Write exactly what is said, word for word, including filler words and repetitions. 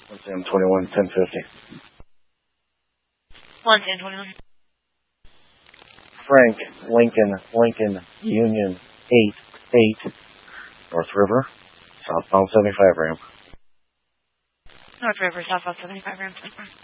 one Sam twenty-one, ten fifty. one Sam twenty-one. Frank, Lincoln, Lincoln, Union, eight, eight. North River, southbound seventy-five ramp. North River, southbound seventy-five ramp.